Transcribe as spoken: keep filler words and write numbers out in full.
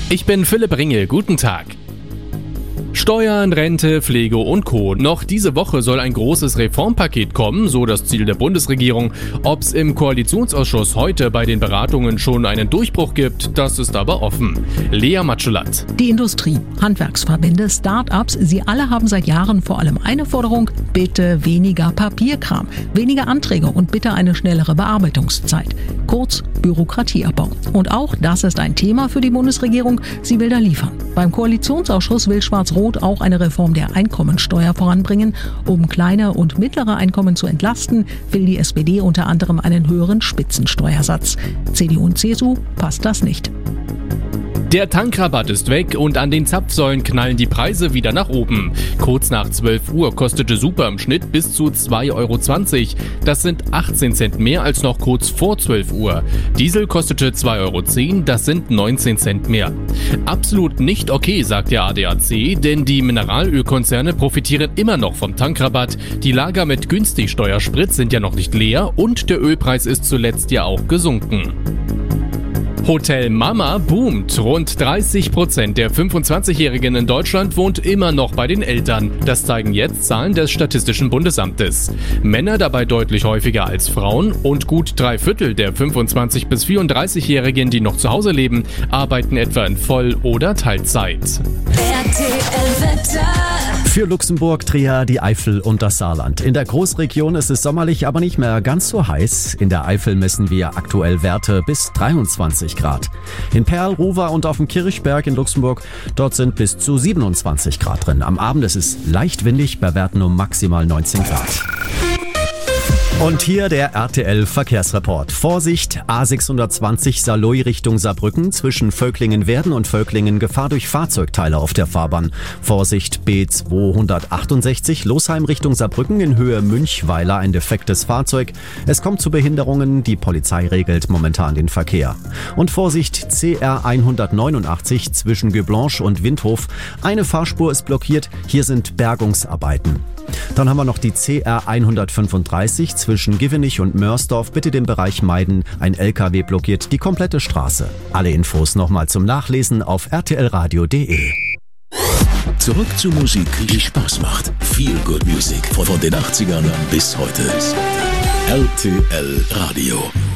Ich bin Philipp Ringel, guten Tag. Steuern, Rente, Pflege und Co. Noch diese Woche soll ein großes Reformpaket kommen, so das Ziel der Bundesregierung. Ob's im Koalitionsausschuss heute bei den Beratungen schon einen Durchbruch gibt, das ist aber offen. Lea Matschulat. Die Industrie, Handwerksverbände, Start-ups, sie alle haben seit Jahren vor allem eine Forderung: bitte weniger Papierkram, weniger Anträge und bitte eine schnellere Bearbeitungszeit. Kurz Bürokratieabbau. Und auch das ist ein Thema für die Bundesregierung. Sie will da liefern. Beim Koalitionsausschuss will Schwarz-Rot auch eine Reform der Einkommensteuer voranbringen. Um kleine und mittlere Einkommen zu entlasten, will die S P D unter anderem einen höheren Spitzensteuersatz. C D U und C S U passt das nicht. Der Tankrabatt ist weg und an den Zapfsäulen knallen die Preise wieder nach oben. Kurz nach zwölf Uhr kostete Super im Schnitt bis zu zwei Euro zwanzig. Das sind achtzehn Cent mehr als noch kurz vor zwölf Uhr. Diesel kostete zwei Euro zehn, das sind neunzehn Cent mehr. Absolut nicht okay, sagt der A D A C, denn die Mineralölkonzerne profitieren immer noch vom Tankrabatt. Die Lager mit Günstigsteuersprit sind ja noch nicht leer und der Ölpreis ist zuletzt ja auch gesunken. Hotel Mama boomt. Rund dreißig Prozent der fünfundzwanzigjährigen in Deutschland wohnt immer noch bei den Eltern. Das zeigen jetzt Zahlen des Statistischen Bundesamtes. Männer dabei deutlich häufiger als Frauen und gut drei Viertel der fünfundzwanzig- bis vierunddreißigjährigen, die noch zu Hause leben, arbeiten etwa in Voll- oder Teilzeit. R T L-Wetter. Für Luxemburg, Trier, die Eifel und das Saarland. In der Großregion ist es sommerlich, aber nicht mehr ganz so heiß. In der Eifel messen wir aktuell Werte bis dreiundzwanzig Grad. In Perl, Ruwer und auf dem Kirchberg in Luxemburg, dort sind bis zu siebenundzwanzig Grad drin. Am Abend ist es leicht windig, bei Werten um maximal neunzehn Grad. Und hier der R T L-Verkehrsreport. Vorsicht, A sechshundertzwanzig Saarlouis Richtung Saarbrücken, zwischen Völklingen-Werden und Völklingen Gefahr durch Fahrzeugteile auf der Fahrbahn. Vorsicht, B zweihundertachtundsechzig Losheim Richtung Saarbrücken in Höhe Münchweiler, ein defektes Fahrzeug. Es kommt zu Behinderungen, die Polizei regelt momentan den Verkehr. Und Vorsicht, C R hundertneunundachtzig zwischen Gueblanche und Windhof. Eine Fahrspur ist blockiert, hier sind Bergungsarbeiten. Dann haben wir noch die C R hundertfünfunddreißig zwischen Givenich und Mörsdorf. Bitte den Bereich meiden. Ein L K W blockiert die komplette Straße. Alle Infos nochmal zum Nachlesen auf r t l radio punkt d e. Zurück zu Musik, die Spaß macht. Feel Good Music von den achtzigern bis heute. R T L Radio.